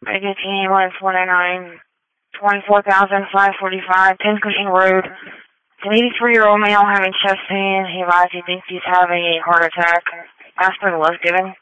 Vegas Team 149, 24,545, 10 Cushing Road. It's an 83-year-old male having chest pain. He lies he thinks he's having a heart attack. Aspirin was given.